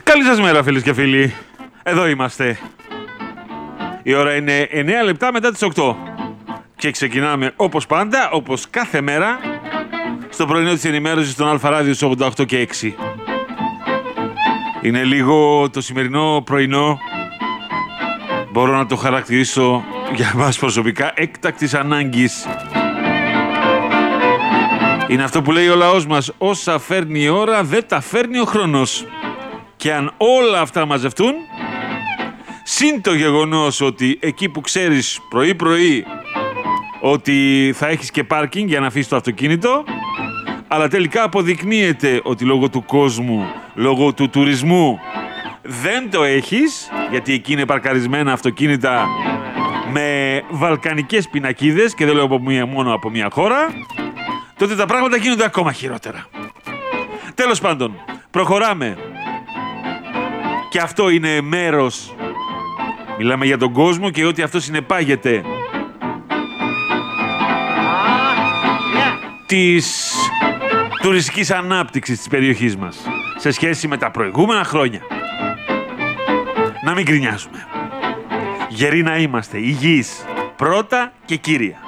Καλή σας μέρα, φίλες και φίλοι. Εδώ είμαστε. Η ώρα είναι 9 λεπτά μετά τις 8. Και ξεκινάμε όπως πάντα, όπως κάθε μέρα, στο πρωινό της ενημέρωσης των Αλφα Ράδιο 88 και 6. Είναι λίγο το σημερινό πρωινό, μπορώ να το χαρακτηρίσω για μας προσωπικά, έκτακτης ανάγκης. Είναι αυτό που λέει ο λαός μας, όσα φέρνει η ώρα δεν τα φέρνει ο χρόνος. Και αν όλα αυτά μαζευτούν, συν το γεγονός ότι εκεί που ξέρεις πρωί-πρωί ότι θα έχεις και πάρκινγκ για να αφήσεις το αυτοκίνητο, αλλά τελικά αποδεικνύεται ότι λόγω του κόσμου, λόγω του τουρισμού δεν το έχεις, γιατί εκεί είναι παρκαρισμένα αυτοκίνητα με βαλκανικές πινακίδες και δεν λέω μόνο από μια χώρα, τότε τα πράγματα γίνονται ακόμα χειρότερα. Τέλος πάντων, προχωράμε. Και αυτό είναι μέρος. Μιλάμε για τον κόσμο και ότι αυτό συνεπάγεται της τουριστικής ανάπτυξης της περιοχής μας σε σχέση με τα προηγούμενα χρόνια. Να μην γκρινιάζουμε. Γεροί να είμαστε, υγιείς, πρώτα και κύρια.